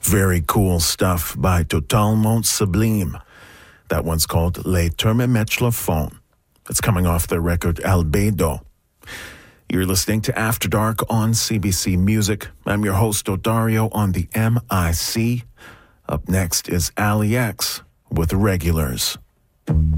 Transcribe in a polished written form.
Very cool stuff by Totalement Sublime. That one's called Les Thermomètres le Fond. It's coming off their record Albedo. You're listening to After Dark on CBC Music. I'm your host, Odario, on the MIC. Up next is Ali X with Regulars.